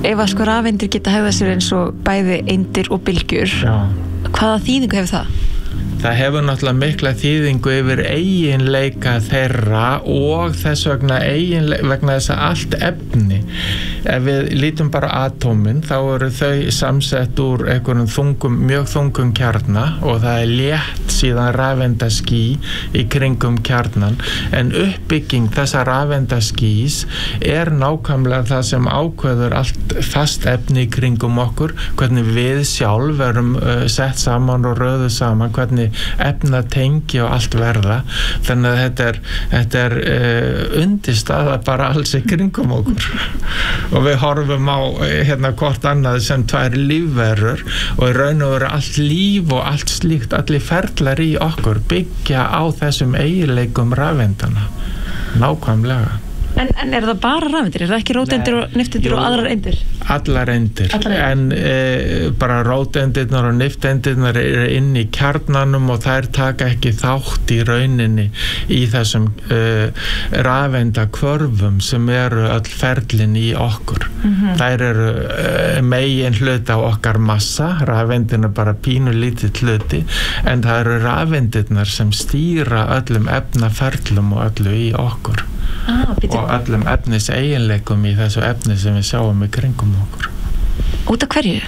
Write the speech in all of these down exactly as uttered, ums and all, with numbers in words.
ef að sko rafeindir geta hegðað sér eins og bæði eindir og bylgjur, Já. hvaða þýðingu hefur það? Það hefur náttúrulega mikla þýðingu yfir eiginleika þeirra og þess vegna eiginleika vegna þess að allt efni, ef við lítum bara atómin, þá eru þau samsett úr einhverjum þungum, mjög þungum kjarna og það er létt síðan rafeindaský í kringum kjarnan, en uppbygging þessa rafeindaskýs er nákvæmlega það sem ákveður allt fast efni í kringum okkur, hvernig við sjálf erum uh, sett saman og röðu saman, hvernig efna tengi og allt verða, þannig að þetta er, þetta er uh, undirstaða bara alls í kringum okkur og við horfum á hérna hvort annað sem tvær lífverur og í raun og veru allt líf og allt slíkt, allir ferlar í okkur byggja á þessum eiginleikum rafeindana nákvæmlega. En, en er það bara rafeindir? Er það ekki róteindir og nifteindir og aðrar eindir? Allar eindir, en e, bara róteindirnar og nifteindirnar eru inn í kjarnanum og þær taka ekki þátt í rauninni í þessum e, rafeindakvörfum sem eru öll ferlin í okkur. Mm-hmm. Þær eru e, megin hluti á okkar massa, rafeindirnar bara pínu lítið hluti, en það eru rafeindirnar sem stýra öllum efnaferlum og öllu í okkur. Ah, og öllum efnis eiginleikum í þessu efni sem við sjáum í kringum okkur. Út af hverju?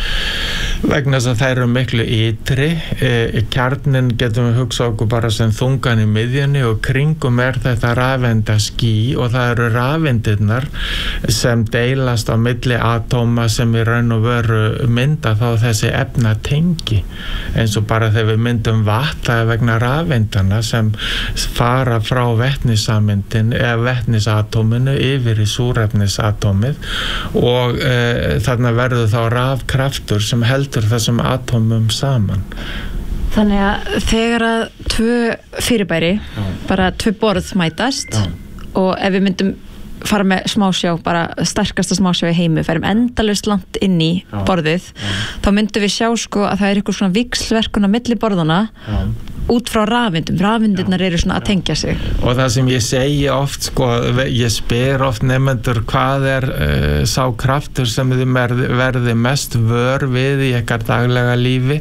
Vegna þess að þær eru miklu ytri, e, kjarnin getum við hugsað okkur bara sem þungan í miðjunni og kringum er þetta rafeindaský og það eru rafeindirnar sem deilast á milli atóma sem í raun og veru mynda þá þessi efnatengi, eins og bara þegar við myndum vatn, það er vegna rafeindana sem fara frá vetnisameindin eða vetnisatóminu yfir í súrefnisatómið og e, þarna verður þá rafkraftur sem heldur þessum atómum saman. Þannig að þegar að tvö fyrirbæri, Já. bara tvö borð mætast Já. og ef við myndum fara með smásjá, bara sterkasta smásjá í heimi, ferum endalaust langt inn í Já. borðið, Já. þá myndum við sjá sko að það er eitthvað svona víxlverkun á milli borðana Já. út frá rafeindum, rafeindirnar eru svona að tengja sig. Og það sem ég segi oft sko, ég spyr oft nemendur hvað er uh, sá kraftur sem þið verði, verði mest vör við í ykkar daglega lífi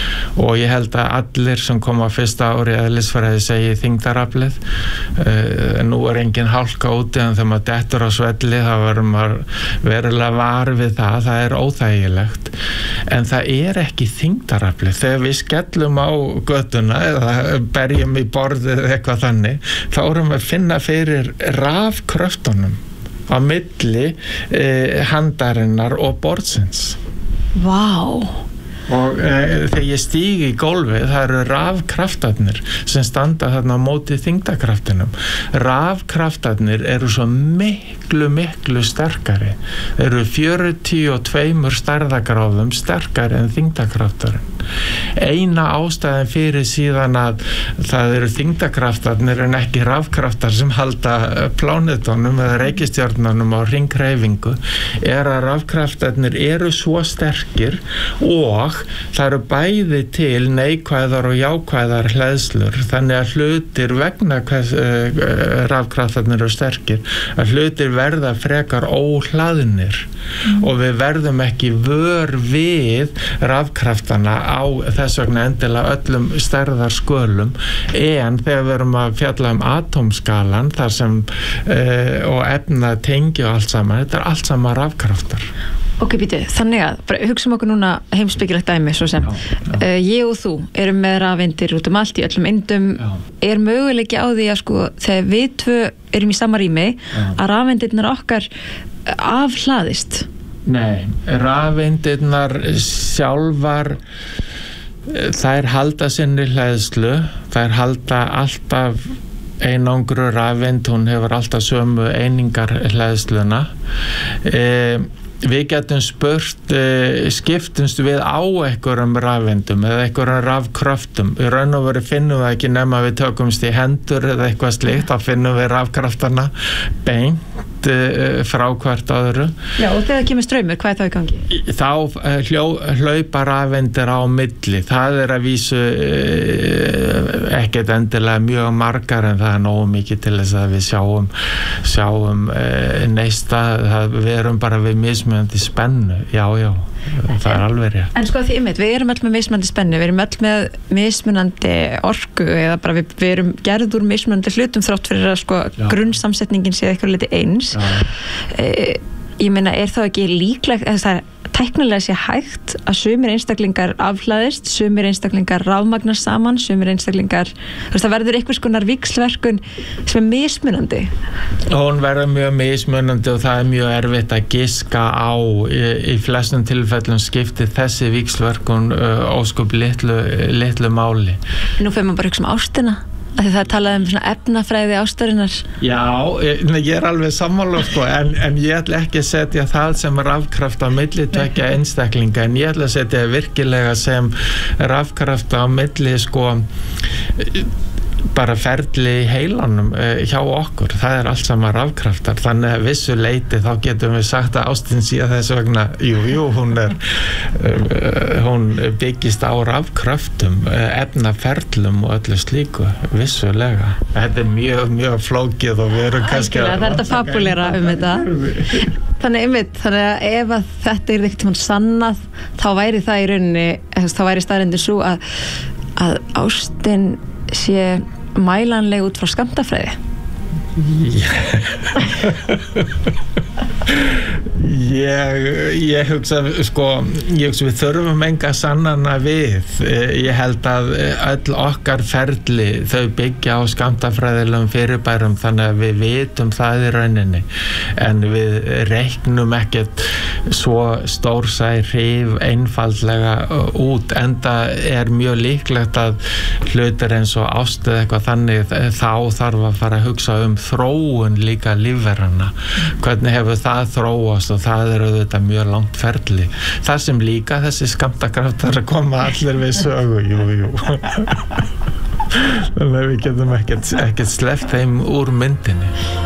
og ég held að allir sem koma fyrsta ári eðlisfræði segi þyngdaraflið. Uh, nú er engin hálka úti en þegar maður dettur á svelli þá verður maður verulega var við það, það er óþægilegt. En það er ekki þyngdaraflið. Þegar við skellum á götuna eða berjum í borðið eða eitthvað þannig, þá erum við að finna fyrir rafkröftunum á milli eh, handarinnar og borðsins. Vá! Wow. Og e, þegar ég stíg í gólfið, það eru rafkraftarnir sem standa þarna á móti þyngdarkraftinum. Rafkraftarnir eru svo miklu, miklu sterkari. Þeir eru fjörutíu og tveimur stærðagráðum sterkari en þyngdarkrafturinn. Eina ástæðin fyrir síðan að það eru þyngdarkraftarnir en ekki rafkraftar sem halda plánetunum eða reikistjörnunum á hringhreyfingu er að rafkraftarnir eru svo sterkir og það eru bæði til neikvæðar og jákvæðar hleðslur, þannig að hlutir vegna hvers uh, rafkraftarnir eru sterkir, að hlutir verða frekar óhlaðnir mm. og við verðum ekki vör við rafkraftana á þess vegna endilega öllum stærðar skölum, en þegar við erum að fjalla um atómskalan þar sem uh, og efna tengi og allt saman, þetta er allt saman rafkraftar. Ok, býtu, þannig að, bara hugsaum okkur núna heimspekilegt dæmi, svo sem já, já. Uh, ég og þú erum með rafeindir út um allt í öllum eindum, já. Er möguleiki á því að sko, þegar við tvö erum í sama rými, já. Að rafeindirnar okkar afhlaðist? Nei, rafeindirnar sjálfar, þær halda sinni hleðslu, þær halda alltaf einangru rafeind, hún hefur alltaf sömu einingar hleðsluna. E, Við getum spurt, uh, skiptumst við á einhverjum rafeindum eða einhverjum rafkröftum. Í raun og veru finnum við ekki nema við tökumst í hendur eða eitthvað slíkt, þá finnum við rafkraftana beint skipt uh, frá hvert öðru. Já, og þegar kemur straumur, hvað er það í gangi? Þá uh, hljó, hlaupa rafeindir á milli. Það er að vísu uh, ekkert endilega mjög margar, en það er nógu mikið til þess að við sjáum, sjáum uh, neista, það, við erum bara við mismunandi spennu. Já, já, það er alveg rétt. En sko því einmitt, við erum öll með mismunandi spennu, við erum öll með mismunandi orku, eða bara við, við erum gerð úr mismunandi hlutum þrátt fyrir að sko grunnsamsetningin sé eitthvað liti eins. E, ég meina, er þá ekki líklegt, eða það er tæknilega sé hægt að sumir einstaklingar afhlaðist, sumir einstaklingar rafmagnast saman, sumir einstaklingar, þú veist, það verður einhvers konar víxlverkun sem er mismunandi. Hún verður mjög mismunandi og það er mjög erfitt að giska á. Í, í flestum tilfellum skiptir þessi víxlverkun uh, ósköp litlu, litlu máli. Nú fyrir maður bara hugsa um ástina. Af því það er talað um svona efnafræði ástarinnar. Já, ég, ég er alveg sammála sko, en, en ég ætla ekki að setja það sem rafkraft á milli tvekja einstaklinga, en ég ætla að setja virkilega sem rafkraft á milli sko bara ferli í heilanum uh, hjá okkur, það er allt saman rafkraftar, þannig að vissu leiti þá getum við sagt að ástin sé þess vegna, jú, jú, hún er uh, hún byggist á rafkraftum, uh, efnaferlum og öllu slíku, vissulega. Þetta er mjög, mjög flókið og við erum kannski að... Það er þetta fabulera um þetta. Þannig einmitt, þannig að ef að þetta er ekkert mann sannað, þá væri það í rauninni, þá væri staðreyndin svo að, að ástin sé mælanleg út frá skammtafræði. ég, ég hugsa sko, ég hugsa við þurfum enga sannana við. Ég held að öll okkar ferli þau byggja á skammtafræðilegum fyrirbærum, þannig að við vitum það í rauninni, en við reiknum ekkert svo stórsæ hrif einfaldlega út, enda er mjög líklegt að hlutir eins og ást eða eitthvað þannig, þá þarf að fara að hugsa um þróun líka lífverana, hvernig hefur það þróast, og það er auðvitað mjög langt ferli, þar sem líka þessi skammtakraftar að koma allir við sögu, jú, jú þannig að við getum ekkert, ekkert sleppt þeim úr myndinni.